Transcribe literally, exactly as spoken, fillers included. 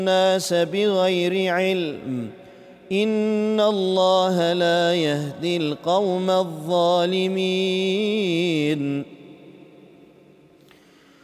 الناس بغير علم إن الله لا يهدي القوم الظالمين